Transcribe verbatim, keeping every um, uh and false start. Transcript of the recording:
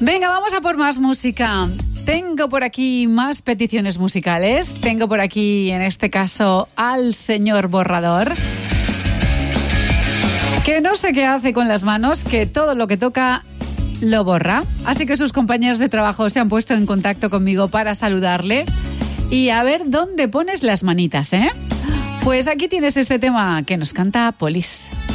Venga, vamos a por más música. Tengo por aquí más peticiones musicales. Tengo por aquí, en este caso, al señor Borrador, que no sé qué hace con las manos, que todo lo que toca lo borra. Así que sus compañeros de trabajo se han puesto en contacto conmigo para saludarle y a ver dónde pones las manitas, ¿eh? Pues aquí tienes este tema que nos canta Police.